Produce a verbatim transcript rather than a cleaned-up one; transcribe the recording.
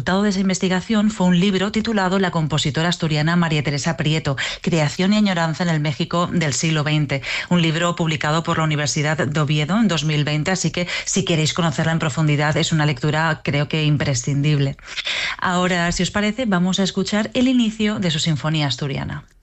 resultado de esa investigación fue un libro titulado La compositora asturiana María Teresa Prieto, Creación y añoranza en el México del siglo veinte. Un libro publicado por la Universidad de Oviedo en dos mil veinte, así que si queréis conocerla en profundidad es una lectura creo que imprescindible. Ahora, si os parece, vamos a escuchar el inicio de su Sinfonía Asturiana.